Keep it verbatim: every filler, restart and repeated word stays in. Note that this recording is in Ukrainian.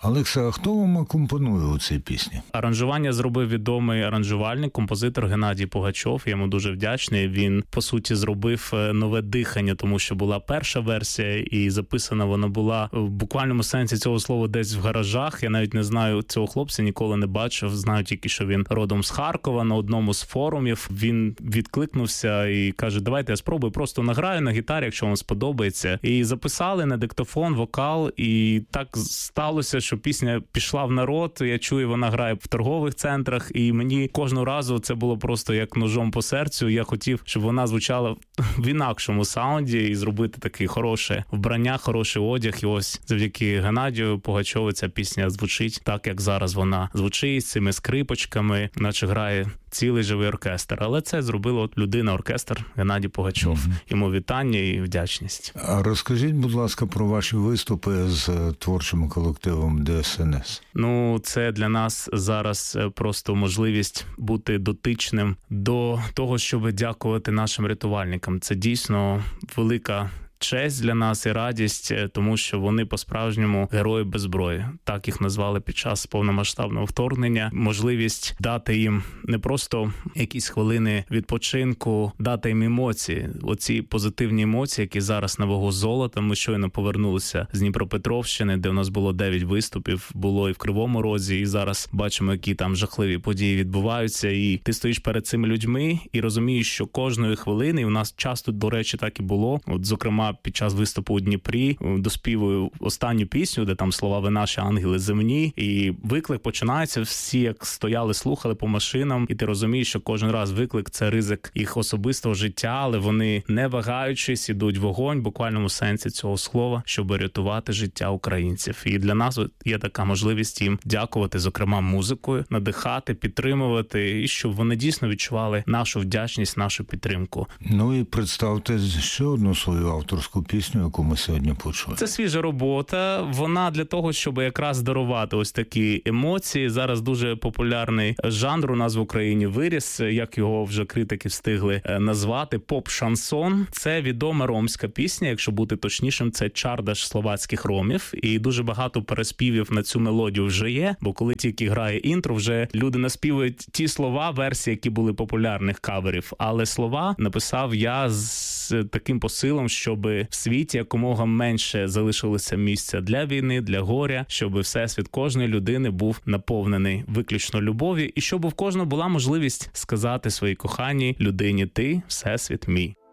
Олекса, а хто вам акомпонує у цій пісні? Аранжування зробив відомий аранжувальник, композитор Геннадій Пугачов. Я йому дуже вдячний. Він, по суті, зробив нове дихання, тому що була перша версія, і записана вона була в буквальному сенсі цього слова десь в гаражах. Я навіть не знаю цього хлопця, ніколи не бачив. Знаю тільки, що він родом з Харкова, на одному з форумів. Він відкликнувся і каже, давайте я спробую, просто награю на гітарі, якщо вам сподобається. І записали на диктофон, вокал, і так сталося, що пісня пішла в народ. Я чую, вона грає в торгових центрах, і мені кожного разу це було просто як ножом по серцю. Я хотів, щоб вона звучала в інакшому саунді і зробити таке хороше вбрання, хороший одяг. І ось завдяки Геннадію Пугачову ця пісня звучить так, як зараз вона звучить, з цими скрипочками, наче грає цілий живий оркестр. Але це зробила от людина-оркестр Геннадій Пугачов. Mm-hmm. Йому вітання і вдячність. А розкажіть, будь ласка, про ваші виступи з творчим колективом Д С Н С. Ну, це для нас зараз просто можливість бути дотичним до того, щоб дякувати нашим рятувальникам. Це дійсно велика честь для нас і радість, тому що вони по-справжньому герої без зброї. Так їх назвали під час повномасштабного вторгнення. Можливість дати їм не просто якісь хвилини відпочинку, дати їм емоції. Оці позитивні емоції, які зараз на вагу золота. Ми щойно повернулися з Дніпропетровщини, де у нас було дев'ять виступів, було і в Кривому Розі, і зараз бачимо, які там жахливі події відбуваються. І ти стоїш перед цими людьми і розумієш, що кожної хвилини, і у нас часто, до речі, так і було. От, зокрема, під час виступу у Дніпрі доспівую останню пісню, де там слова «Ви наші ангели земні», і виклик починається, всі як стояли, слухали по машинам, і ти розумієш, що кожен раз виклик – це ризик їх особистого життя, але вони, не вагаючись, ідуть в вогонь, в буквальному сенсі цього слова, щоб рятувати життя українців. І для нас є така можливість їм дякувати, зокрема, музикою, надихати, підтримувати, і щоб вони дійсно відчували нашу вдячність, нашу підтримку. Ну і представте ще одну свою авторську пісню, яку ми сьогодні почули. Це свіжа робота. Вона для того, щоб якраз дарувати ось такі емоції. Зараз дуже популярний жанр у нас в Україні виріс, як його вже критики встигли назвати, поп-шансон. Це відома ромська пісня, якщо бути точнішим, це чардаш словацьких ромів. І дуже багато переспівів на цю мелодію вже є, бо коли тільки грає інтро, вже люди наспівують ті слова, версії, які були популярних каверів. Але слова написав я з таким посилом, щоб в світі якомога менше залишилося місця для війни, для горя, щоб всесвіт кожної людини був наповнений виключно любов'ю, і щоб у кожного була можливість сказати своїй коханій людині: ти – всесвіт мій.